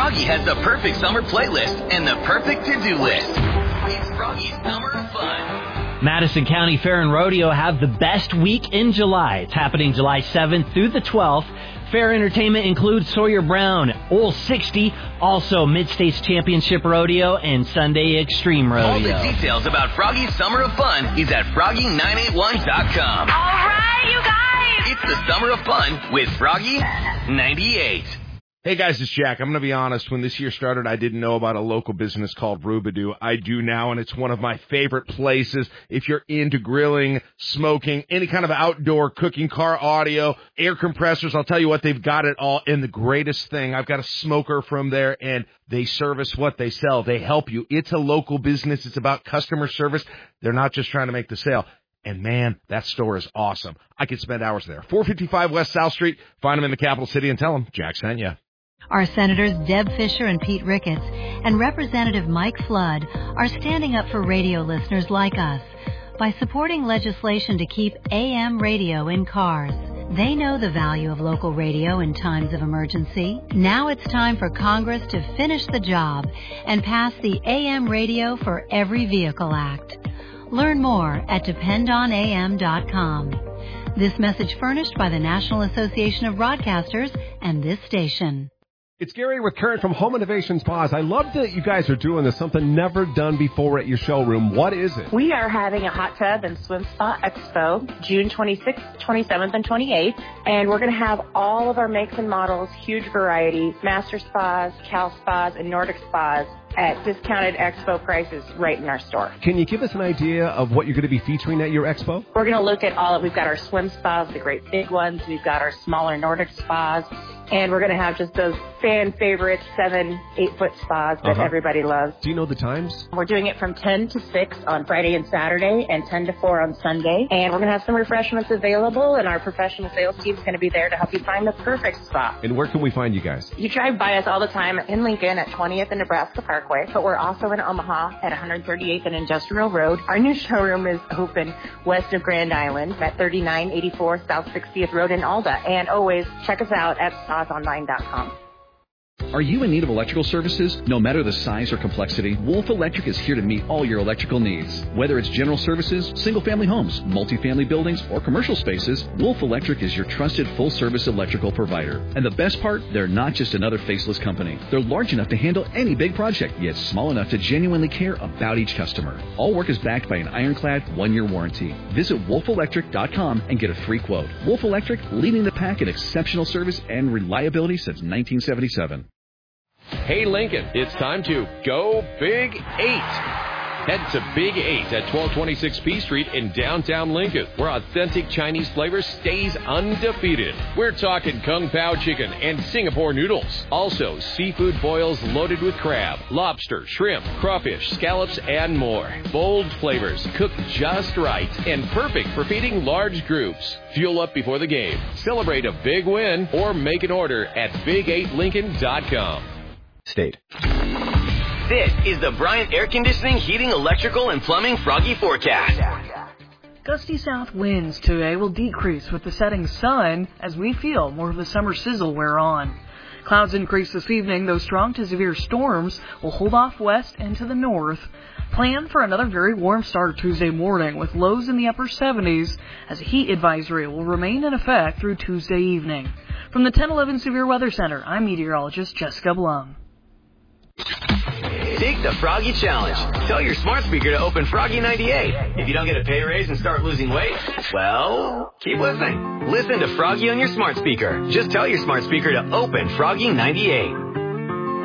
Froggy has the perfect summer playlist and the perfect to-do list. It's Froggy's Summer of Fun. Madison County Fair and Rodeo have the best week in July. It's happening July 7th through the 12th. Fair entertainment includes Sawyer Brown, Ole 60, also Mid-States Championship Rodeo, and Sunday Extreme Rodeo. All the details about Froggy's Summer of Fun is at Froggy981.com. All right, you guys! It's the Summer of Fun with Froggy 98. Hey guys, it's Jack. I'm going to be honest. When this year started, I didn't know about a local business called Rubadoo. I do now, and it's one of my favorite places. If you're into grilling, smoking, any kind of outdoor cooking, car audio, air compressors, I'll tell you what, they've got it all. And the greatest thing, I've got a smoker from there, and they service what they sell. They help you. It's a local business. It's about customer service. They're not just trying to make the sale. And, man, that store is awesome. I could spend hours there. 455 West South Street. Find them in the capital city and tell them Jack sent you. Our Senators Deb Fischer and Pete Ricketts and Representative Mike Flood are standing up for radio listeners like us by supporting legislation to keep AM radio in cars. They know the value of local radio in times of emergency. Now it's time for Congress to finish the job and pass the AM Radio for Every Vehicle Act. Learn more at dependonam.com. This message furnished by the National Association of Broadcasters and this station. It's Gary with Current from Home Innovation Spas. I love that you guys are doing this, something never done before at your showroom. What is it? We are having a hot tub and swim spa expo June 26th, 27th, and 28th. And we're going to have all of our makes and models, huge variety, master spas, Cal spas, and Nordic spas at discounted expo prices right in our store. Can you give us an idea of what you're going to be featuring at your expo? We're going to look at we've got our swim spas, the great big ones. We've got our smaller Nordic spas. And we're going to have just those fan favorite 7-8 foot spas that everybody loves. Do you know the times? We're doing it from 10 to 6 on Friday and Saturday and 10 to 4 on Sunday. And we're going to have some refreshments available, and our professional sales team is going to be there to help you find the perfect spot. And where can we find you guys? You drive by us all the time in Lincoln at 20th and Nebraska Parkway, but we're also in Omaha at 138th and Industrial Road. Our new showroom is open west of Grand Island at 3984 South 60th Road in Alda. And always check us out at spas.online.com. Are you in need of electrical services? No matter the size or complexity, Wolf Electric is here to meet all your electrical needs. Whether it's general services, single-family homes, multifamily buildings, or commercial spaces, Wolf Electric is your trusted full-service electrical provider. And the best part, they're not just another faceless company. They're large enough to handle any big project, yet small enough to genuinely care about each customer. All work is backed by an ironclad 1-year warranty. Visit wolfelectric.com and get a free quote. Wolf Electric, leading the pack in exceptional service and reliability since 1977. Hey Lincoln, it's time to go Big 8. Head to Big 8 at 1226 P Street in downtown Lincoln, where authentic Chinese flavor stays undefeated. We're talking Kung Pao chicken and Singapore noodles. Also, seafood boils loaded with crab, lobster, shrimp, crawfish, scallops, and more. Bold flavors, cooked just right, and perfect for feeding large groups. Fuel up before the game. Celebrate a big win or make an order at big8lincoln.com. State. This is the Bryant Air Conditioning, Heating, Electrical, and Plumbing Froggy Forecast. Gusty south winds today will decrease with the setting sun as we feel more of the summer sizzle wear on. Clouds increase this evening, though strong to severe storms will hold off west and to the north. Plan for another very warm start Tuesday morning with lows in the upper 70s as a heat advisory will remain in effect through Tuesday evening. From the 1011 Severe Weather Center, I'm meteorologist Jessica Blum. Take the Froggy Challenge. Tell your smart speaker to open Froggy 98. If you don't get a pay raise and start losing weight, well, keep listening. Listen to Froggy on your smart speaker. Just tell your smart speaker to open Froggy 98.